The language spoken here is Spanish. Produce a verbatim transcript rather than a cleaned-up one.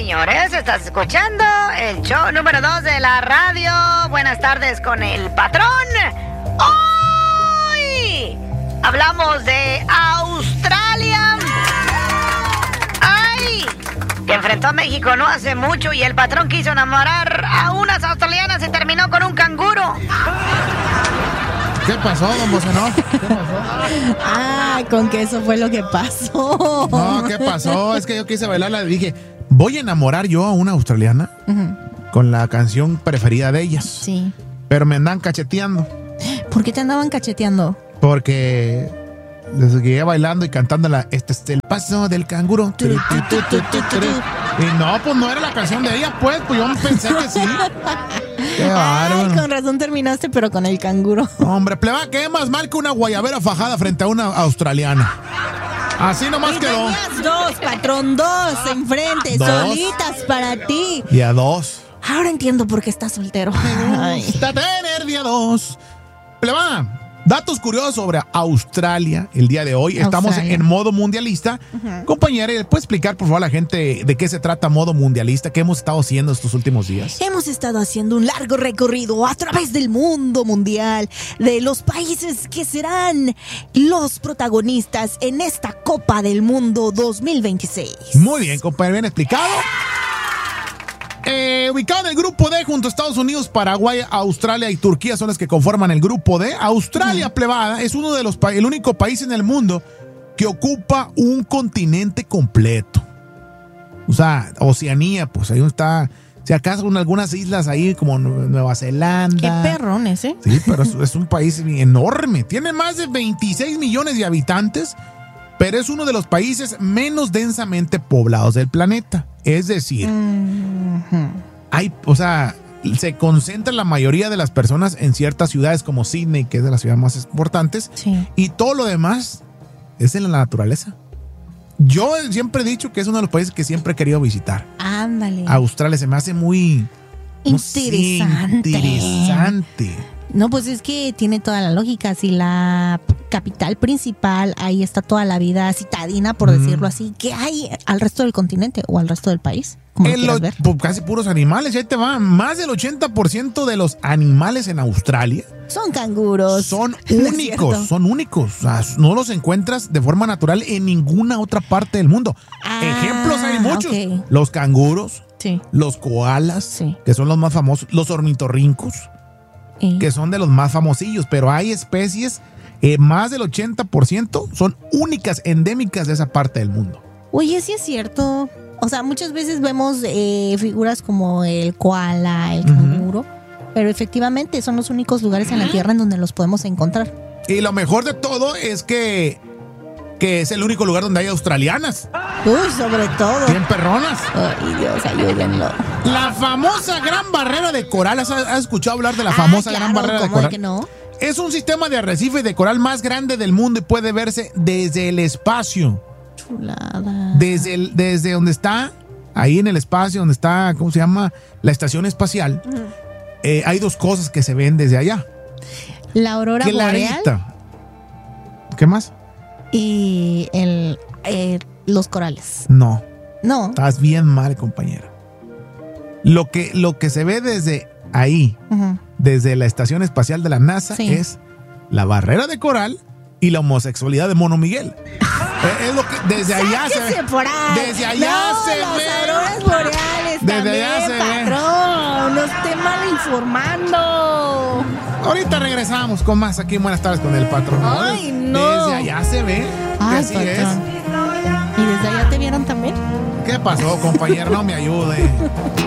señores, estás escuchando el show número dos de la radio. Buenas tardes con el patrón. Hoy hablamos de Australia. ¡Ay! Que enfrentó a México no hace mucho y el patrón quiso enamorar a unas australianas y terminó con un canguro. ¿Qué pasó, don Bocenó? ¿Qué pasó? Ah, con que eso fue lo que pasó. No, ¿qué pasó? Es que yo quise bailarla y dije, voy a enamorar yo a una australiana uh-huh. con la canción preferida de ellas. Sí. Pero me andan cacheteando. ¿Por qué te andaban cacheteando? Porque les seguía bailando y cantándola. Este es el paso del canguro. Tu, tu, tu, tu, tu, tu, tu. Y no, pues no era la canción de ella, pues. Pues yo pensé que sí. Qué bárbaro. Ay, con razón terminaste, pero con el canguro. Hombre, pleba, ¿qué más mal que una guayabera fajada frente a una australiana? Así nomás y quedó. Tenías dos, patrón, dos enfrente, ¿Dos? solitas para ti. Y a dos. Ahora entiendo por qué estás soltero. Me gusta tener día dos. Pleba, datos curiosos sobre Australia el día de hoy. Estamos Australia. en modo mundialista. Uh-huh. Compañera, ¿puede explicar por favor a la gente de qué se trata modo mundialista? ¿Qué hemos estado haciendo estos últimos días? Hemos estado haciendo un largo recorrido a través del mundo mundial, de los países que serán los protagonistas en esta Copa del Mundo dos mil veintiséis. Muy bien, compañero, bien explicado. Eh, ubicado en el grupo D junto a Estados Unidos, Paraguay, Australia y Turquía son las que conforman el grupo D. Australia, uh-huh. plebada, es uno de los pa- el único país en el mundo que ocupa un continente completo. O sea, Oceanía, pues ahí está. Si acaso en algunas islas ahí como Nueva Zelanda. Qué perrones, ¿eh? Sí, pero es, es un país enorme. Tiene más de veintiséis millones de habitantes, pero es uno de los países menos densamente poblados del planeta. Es decir, mm-hmm. hay, o sea, se concentra la mayoría de las personas en ciertas ciudades como Sydney, que es de las ciudades más importantes, sí. y todo lo demás es en la naturaleza. Yo siempre he dicho que es uno de los países que siempre he querido visitar. Ándale. Australia se me hace muy interesante. No sé, interesante. No, pues es que tiene toda la lógica. Si la capital principal, ahí está toda la vida citadina, por mm. decirlo así, ¿qué hay al resto del continente o al resto del país? Como lo lo, ver. Pues casi puros animales, ahí te va. Más del ochenta por ciento de los animales en Australia son canguros. Son únicos, son únicos. O sea, no los encuentras de forma natural en ninguna otra parte del mundo. Ah, Ejemplos hay muchos. Okay. Los canguros, sí. los koalas, sí. que son los más famosos, los ornitorrincos, ¿Eh? que son de los más famosillos, pero hay especies, eh, más del ochenta por ciento son únicas, endémicas de esa parte del mundo. Oye, sí es cierto. O sea, muchas veces vemos eh, figuras como el koala, el canguro, uh-huh. pero efectivamente son los únicos lugares en la Tierra en donde los podemos encontrar. Y lo mejor de todo es que, que es el único lugar donde hay australianas. Uy, sobre todo. Bien perronas. Ay, Dios, ayúdenlo. La famosa Gran Barrera de Coral. ¿Has, has escuchado hablar de la famosa ah, claro, Gran Barrera de ¿cómo Coral? De que no? Es un sistema de arrecife de coral más grande del mundo y puede verse desde el espacio. Chulada. Desde, el, desde donde está, ahí en el espacio, donde está, ¿cómo se llama? La estación espacial. Uh-huh. Eh, hay dos cosas que se ven desde allá. La aurora boreal. ¿Qué más? Y el, eh, los corales. No. No. Estás bien mal, compañera. Lo que, lo que se ve desde ahí, uh-huh. desde la estación espacial de la NASA, sí. es la barrera de coral y la homosexualidad de Mono Miguel. Es lo que desde allá se ve. Por ahí. Desde allá no, se las ve. auroras boreales desde también, allá se patrón. ve. No esté mal informando. Ahorita regresamos con más aquí en Buenas Tardes con el patrón. Ay, no. Desde allá se ve. Ay, así patrón. es. ¿Y desde allá te vieron también? ¿Qué pasó, compañero? No me ayude.